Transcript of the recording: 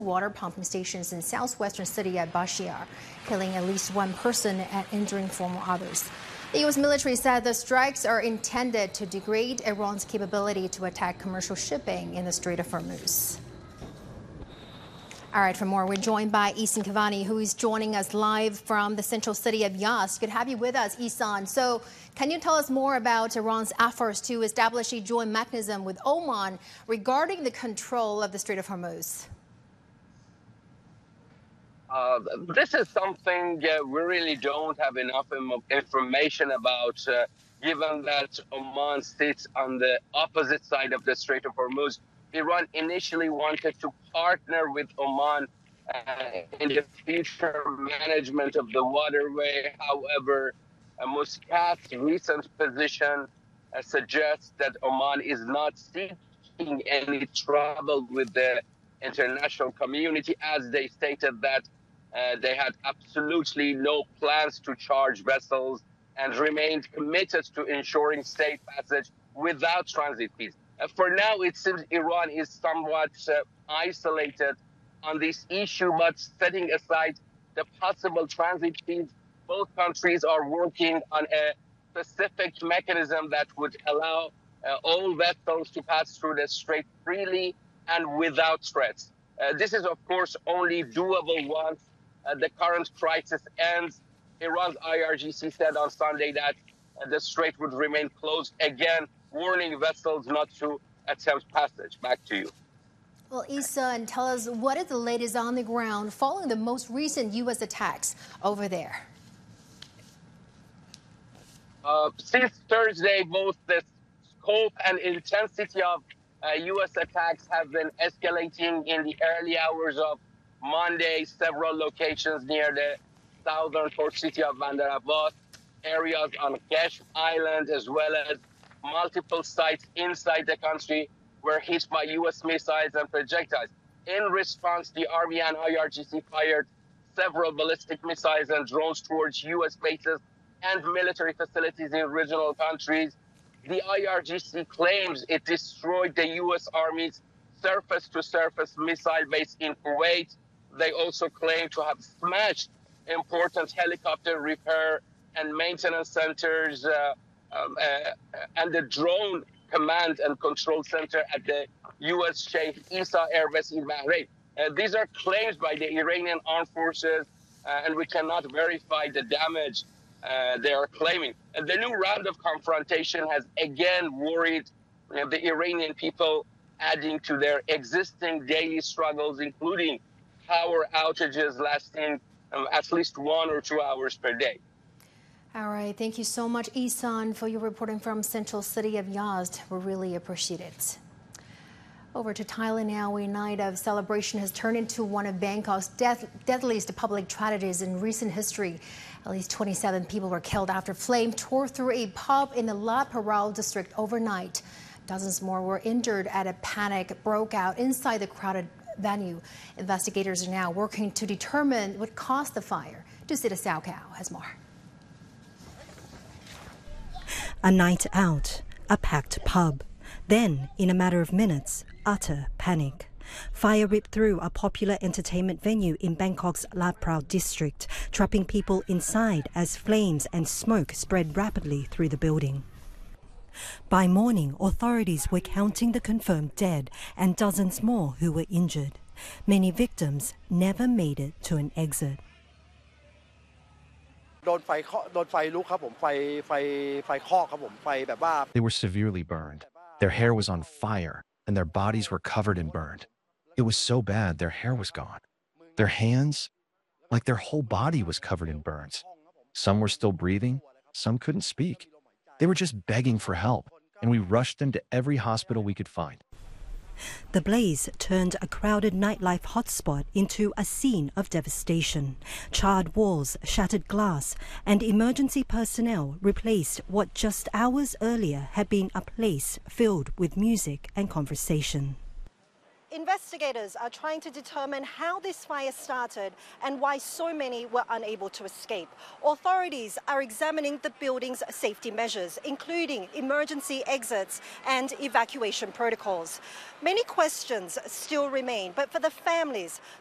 water pumping stations in southwestern city of Bashir, killing at least one person and injuring 4 more others. The U.S. military said the strikes are intended to degrade Iran's capability to attack commercial shipping in the Strait of Hormuz. All right, for more, we're joined by Ihsan Kavani, who is joining us live from the central city of Yazd. Good to have you with us, Ihsan. So, can you tell us more about Iran's efforts to establish a joint mechanism with Oman regarding the control of the Strait of Hormuz? This is something we really don't have enough information about, given that Oman sits on the opposite side of the Strait of Hormuz. Iran initially wanted to partner with Oman in the future management of the waterway. However, Muscat's recent position suggests that Oman is not seeking any trouble with the international community, as they stated that they had absolutely no plans to charge vessels and remained committed to ensuring safe passage without transit fees. For now, it seems Iran is somewhat isolated on this issue, but setting aside the possible transit fees, both countries are working on a specific mechanism that would allow all vessels to pass through the strait freely and without threats. This is, of course, only doable once the current crisis ends. Iran's IRGC said on Sunday that the strait would remain closed, again, warning vessels not to attempt passage. Back to you. Well, Ihsan, tell us what is the latest on the ground following the most recent U.S. attacks over there? Since Thursday, both the scope and intensity of U.S. attacks have been escalating. In the early hours of Monday, several locations near the southern port city of Bandar Abbas, areas on Kesh Island, as well as multiple sites inside the country were hit by U.S. missiles and projectiles. In response, the Army and IRGC fired several ballistic missiles and drones towards U.S. bases and military facilities in regional countries. The IRGC claims it destroyed the U.S. Army's surface-to-surface missile base in Kuwait. They also claim to have smashed important helicopter repair and maintenance centers and the drone command and control center at the U.S. Sheikh Issa Air Base in Bahrain. These are claims by the Iranian armed forces, and we cannot verify the damage they are claiming. And the new round of confrontation has again worried the Iranian people, adding to their existing daily struggles, including power outages lasting at least 1 or 2 hours per day. All right. Thank you so much, Ihsan, for your reporting from central city of Yazd. We really appreciate it. Over to Thailand now. A night of celebration has turned into one of Bangkok's deadliest public tragedies in recent history. At least 27 people were killed after flame tore through a pub in the La Parel district overnight. Dozens more were injured as a panic broke out inside the crowded venue. Investigators are now working to determine what caused the fire. Dusita Sao has more. A night out, a packed pub. Then, in a matter of minutes, utter panic. Fire ripped through a popular entertainment venue in Bangkok's La Parel district, trapping people inside as flames and smoke spread rapidly through the building. By morning, authorities were counting the confirmed dead and dozens more who were injured. Many victims never made it to an exit. They were severely burned. Their hair was on fire, and their bodies were covered and burned. It was so bad their hair was gone. Their hands, like their whole body was covered in burns. Some were still breathing, some couldn't speak. They were just begging for help, and we rushed them to every hospital we could find. The blaze turned a crowded nightlife hotspot into a scene of devastation. Charred walls, shattered glass, and emergency personnel replaced what just hours earlier had been a place filled with music and conversation. investigators are trying to determine how this fire started and why so many were unable to escape. Authorities are examining the building's safety measures, including emergency exits and evacuation protocols. Many questions still remain, but for the families,